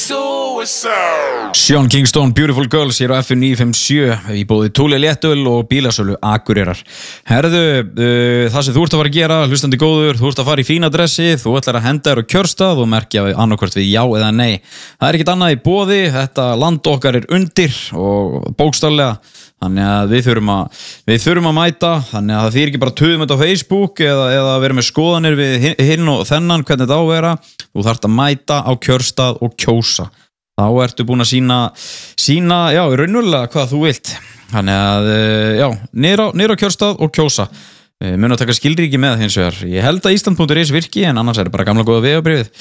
Sean Kingston, Beautiful Girls hér á FM 957 í bóði Túli Léttöl og bílasölu Akureyrar. Herðu, það sem þú ert að fara að gera, hlustandi góður, þú ert að fara í fína dressi, þú ætlar að henda þér á kjörstað og merkja annarkvort við já eða nei. Það er ekkert annað í boði, þetta land okkar er undir og bókstaflega, þannig að við þurfum að mæta, þannig að það þýr ekki bara tuðum þetta á Facebook eða vera með skoðanir við hinn og þennan, hvernig þetta á að vera. Þú þarft að mæta á kjörstað og kjósa. Þá ertu búin að sína, já, raunulega hvað þú vilt. Þannig að, já, niður á kjörstað og kjósa. Mun að taka skilríki með hins vegar. Ég held að Ísland.is virki, en annars er bara gamla góða vegabréfið.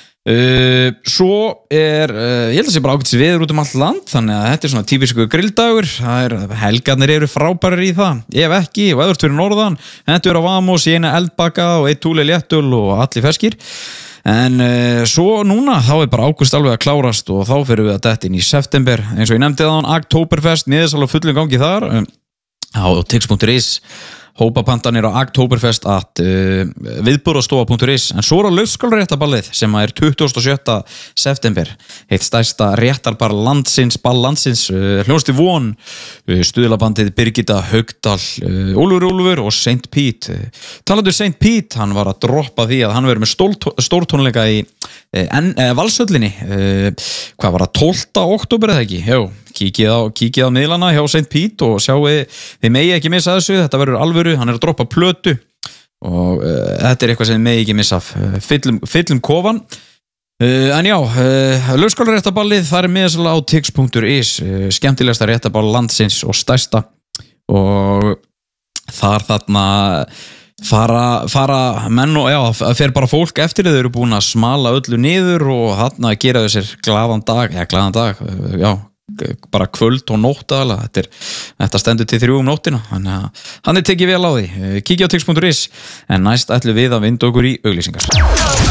Svo ég held að sé bara ágætis veður út allt land, þannig að þetta er svona típisku grilldagur. Helgarnir eru frábærir í það. Ef ekki, og eðvart fyrir norðan, þetta eru á Vamos, í eina eldbaka og eitt Túli Léttöl og allir ferskir. En svo núna, þá er bara ágúst alveg að klárast og þá fyrir við að detta inn í september. Eins og ég nefndi það, Oktoberfest, miðasal á fullum gangi þar á tix.is. Hópapantanir á Oktoberfest at viðburðastofa.is. En svo er á laufskálréttaballið sem er 27. september. Eitt stærsta réttarbar ball landsins, hljónsti Von, stuðlabandið Birgitta Haugdal, Úlfur og Saint Pete. Talandi Saint Pete, hann var að droppa því að hann verið með stórtónleika í Valshöllinni. Hvað var það, 12. október eða ekki? Jú, kíkið á miðlana hjá Saint Pete og sjáu, þið megi ekki missa þessu, þetta verður alvöru, hann er að droppa plötu og þetta er eitthvað sem þið megi ekki missa af. Fyllum kofan. En já, laufskálaréttaballið, það er miðasala á tix.is, skemmtilegasta réttaball landsins og stærsta, og þar þarna fara menn og já, fer bara fólk eftir þau eru búin að smala öllu niður og þarna gera þau sér glaðan dag, já, bara kvöld og nótt aðalega, þetta stendur til 3 nóttina, þannig að hann tekið vel á því. Kíkja á tix.is, en næst ætlum við að vinda okkur í auglýsingar.